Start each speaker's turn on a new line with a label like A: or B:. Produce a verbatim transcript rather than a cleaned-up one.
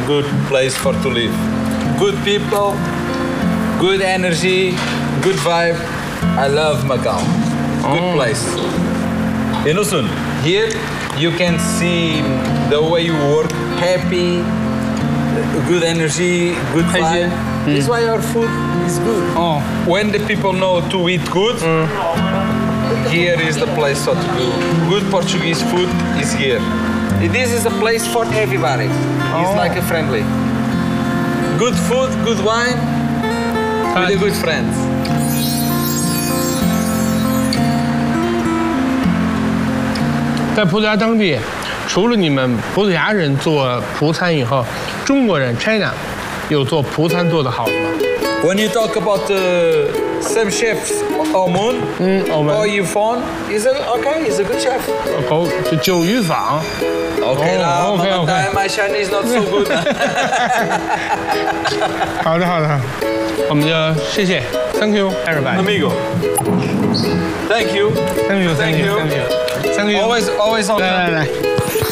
A: good place for to live. Good people, good energy, good vibe. I love Macau. Good
B: Oh.
A: place. You know, soon here you can see the way you work, happy, good energy, good vibe. This is why our food is good.
B: Oh.
A: When the people know to eat good, here is the place so to do. Good Portuguese food is here. This is a place for everybody. It's
B: Oh.
A: like a friendly. Good food, good wine, with the good friends.
B: 在葡萄牙当地，除了你们葡萄牙人做葡餐以后，中国人 China 有做葡餐做得好的吗？
A: When you talk about uh, some chefs, Omon
B: 嗯，我
A: or
B: 们
A: Yvonne, he's a, okay, he's a good chef.
B: 狗就九鱼坊。
A: Okay, now
B: okay,
A: Mama,
B: okay.
A: my Chinese not so good.
B: 好的，好的，我们就谢谢 ，Thank you everybody。
A: Amigo. Thank you.
B: Thank you, thank
A: Thank
B: you,
A: you.
B: thank you, thank you.
A: Always, always on
B: 来来
A: time.
B: 来。